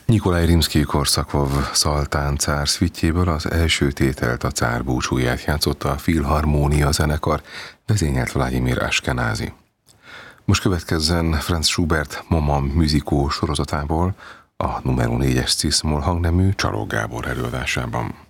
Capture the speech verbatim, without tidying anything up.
Nyikolaj Rimszkij-Korsakov szaltáncár szvitjéből az első tételt, a cár búcsúját játszotta a Filharmónia zenekar, vezényelt Vladimir Ashkenazi. Most következzen Franz Schubert Moment Musicaux sorozatából a numero négyes cisz-moll hangnemű Csalók Gábor előadásában.